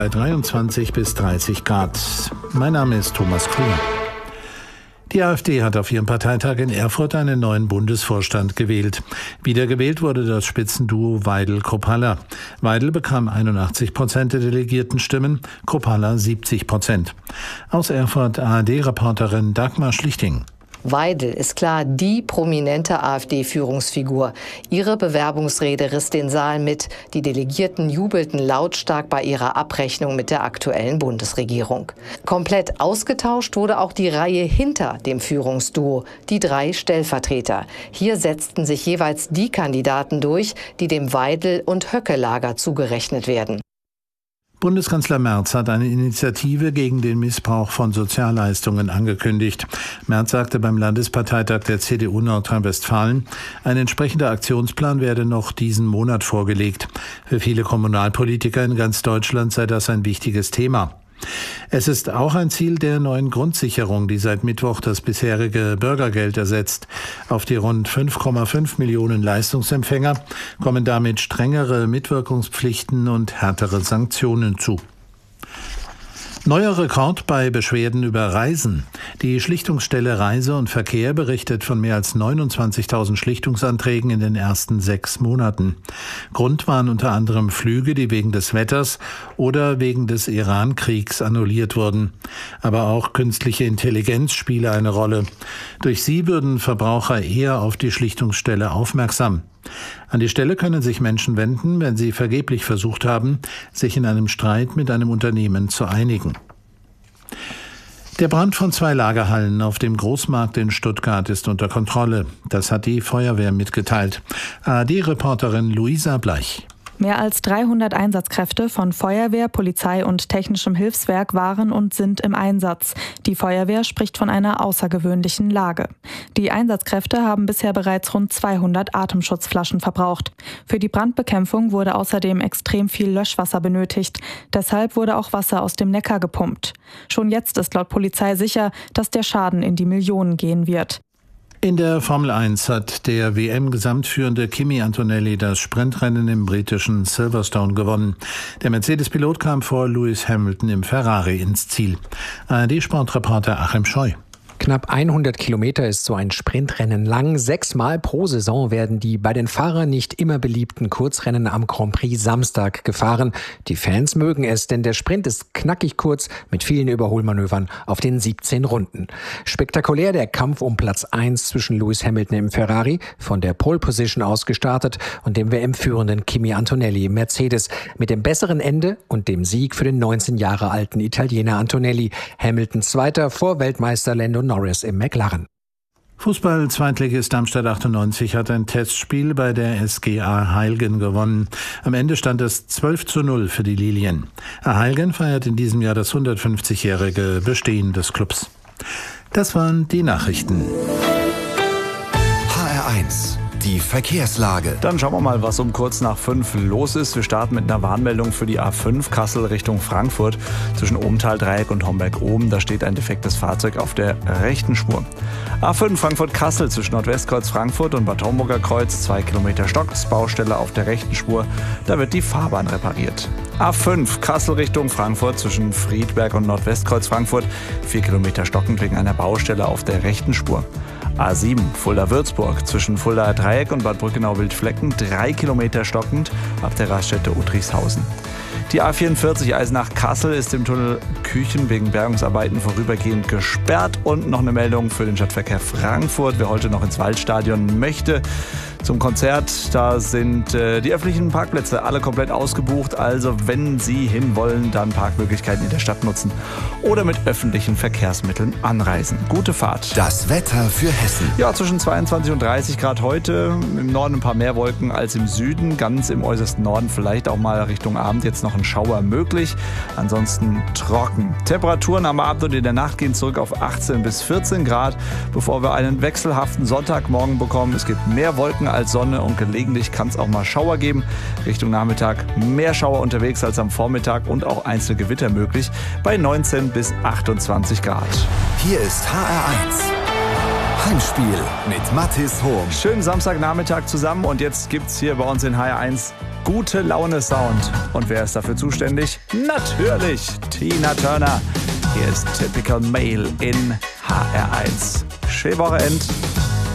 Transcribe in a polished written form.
Bei 23 bis 30 Grad. Mein Name ist Thomas Kuhn. Die AfD hat auf ihrem Parteitag in Erfurt einen neuen Bundesvorstand gewählt. Wiedergewählt wurde das Spitzenduo Weidel-Kropalla. Weidel bekam 81% der Delegiertenstimmen, Kropalla 70%. Aus Erfurt ARD-Reporterin Dagmar Schlichting. Weidel ist klar die prominente AfD-Führungsfigur. Ihre Bewerbungsrede riss den Saal mit. Die Delegierten jubelten lautstark bei ihrer Abrechnung mit der aktuellen Bundesregierung. Komplett ausgetauscht wurde auch die Reihe hinter dem Führungsduo, die 3 Stellvertreter. Hier setzten sich jeweils die Kandidaten durch, die dem Weidel- und Höcke-Lager zugerechnet werden. Bundeskanzler Merz hat eine Initiative gegen den Missbrauch von Sozialleistungen angekündigt. Merz sagte beim Landesparteitag der CDU Nordrhein-Westfalen, ein entsprechender Aktionsplan werde noch diesen Monat vorgelegt. Für viele Kommunalpolitiker in ganz Deutschland sei das ein wichtiges Thema. Es ist auch ein Ziel der neuen Grundsicherung, die seit Mittwoch das bisherige Bürgergeld ersetzt. Auf die rund 5,5 Millionen Leistungsempfänger kommen damit strengere Mitwirkungspflichten und härtere Sanktionen zu. Neuer Rekord bei Beschwerden über Reisen. Die Schlichtungsstelle Reise und Verkehr berichtet von mehr als 29.000 Schlichtungsanträgen in den ersten 6 Monaten. Grund waren unter anderem Flüge, die wegen des Wetters oder wegen des Iran-Kriegs annulliert wurden. Aber auch künstliche Intelligenz spiele eine Rolle. Durch sie würden Verbraucher eher auf die Schlichtungsstelle aufmerksam. An die Stelle können sich Menschen wenden, wenn sie vergeblich versucht haben, sich in einem Streit mit einem Unternehmen zu einigen. Der Brand von 2 Lagerhallen auf dem Großmarkt in Stuttgart ist unter Kontrolle. Das hat die Feuerwehr mitgeteilt. ARD-Reporterin Luisa Bleich. Mehr als 300 Einsatzkräfte von Feuerwehr, Polizei und technischem Hilfswerk waren und sind im Einsatz. Die Feuerwehr spricht von einer außergewöhnlichen Lage. Die Einsatzkräfte haben bisher bereits rund 200 Atemschutzflaschen verbraucht. Für die Brandbekämpfung wurde außerdem extrem viel Löschwasser benötigt. Deshalb wurde auch Wasser aus dem Neckar gepumpt. Schon jetzt ist laut Polizei sicher, dass der Schaden in die Millionen gehen wird. In der Formel 1 hat der WM-Gesamtführende Kimi Antonelli das Sprintrennen im britischen Silverstone gewonnen. Der Mercedes-Pilot kam vor Lewis Hamilton im Ferrari ins Ziel. ARD-Sportreporter Achim Scheu. Knapp 100 Kilometer ist so ein Sprintrennen lang. 6-mal pro Saison werden die bei den Fahrern nicht immer beliebten Kurzrennen am Grand Prix Samstag gefahren. Die Fans mögen es, denn der Sprint ist knackig kurz mit vielen Überholmanövern auf den 17 Runden. Spektakulär der Kampf um Platz 1 zwischen Lewis Hamilton im Ferrari, von der Pole Position aus gestartet, und dem WM-führenden Kimi Antonelli im Mercedes. Mit dem besseren Ende und dem Sieg für den 19 Jahre alten Italiener Antonelli. Hamilton Zweiter vor Weltmeister Lando Norris im McLaren. Fußball-Zweitligist Darmstadt 98 hat ein Testspiel bei der SGA Heilgen gewonnen. Am Ende stand es 12:0 für die Lilien. Heilgen feiert in diesem Jahr das 150-jährige Bestehen des Clubs. Das waren die Nachrichten. HR1. Die Verkehrslage. Dann schauen wir mal, was um kurz nach 5 los ist. Wir starten mit einer Warnmeldung für die A5 Kassel Richtung Frankfurt zwischen Obenthal-Dreieck und Homberg-Oben. Da steht ein defektes Fahrzeug auf der rechten Spur. A5 Frankfurt-Kassel zwischen Nordwestkreuz Frankfurt und Bad Homburger Kreuz 2 Kilometer Stockbaustelle auf der rechten Spur. Da wird die Fahrbahn repariert. A5 Kassel Richtung Frankfurt zwischen Friedberg und Nordwestkreuz Frankfurt 4 Kilometer stockend wegen einer Baustelle auf der rechten Spur. A7 Fulda-Würzburg zwischen Fuldaer Dreieck und Bad Brückenau-Wildflecken 3 Kilometer stockend ab der Raststätte Uttrichshausen. Die A44 Eisenach-Kassel ist im Tunnel Küchen wegen Bergungsarbeiten vorübergehend gesperrt. Und noch eine Meldung für den Stadtverkehr Frankfurt. Wer heute noch ins Waldstadion möchte zum Konzert, da sind die öffentlichen Parkplätze alle komplett ausgebucht. Also wenn Sie hinwollen, dann Parkmöglichkeiten in der Stadt nutzen oder mit öffentlichen Verkehrsmitteln anreisen. Gute Fahrt. Das Wetter für Hessen. Ja, zwischen 22 und 30 Grad heute. Im Norden ein paar mehr Wolken als im Süden. Ganz im äußersten Norden vielleicht auch mal Richtung Abend jetzt noch ein Schauer möglich. Ansonsten trocken. Temperaturen am Abend und in der Nacht gehen zurück auf 18 bis 14 Grad, bevor wir einen wechselhaften Sonntagmorgen bekommen. Es gibt mehr Wolken als Sonne und gelegentlich kann es auch mal Schauer geben. Richtung Nachmittag mehr Schauer unterwegs als am Vormittag und auch einzelne Gewitter möglich bei 19 bis 28 Grad. Hier ist HR1. Heimspiel mit Mathis Hohm. Schönen Samstagnachmittag zusammen und jetzt gibt's hier bei uns in HR1 Gute Laune Sound. Und wer ist dafür zuständig? Natürlich Tina Turner. Hier ist Typical Male in HR1. Schöne Wochenende.